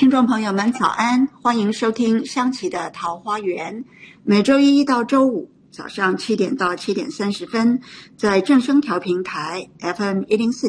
听众朋友们早安，欢迎收听香琪的桃花源，每周一到周五早上7点到7点30分，在正声调频台 FM104.3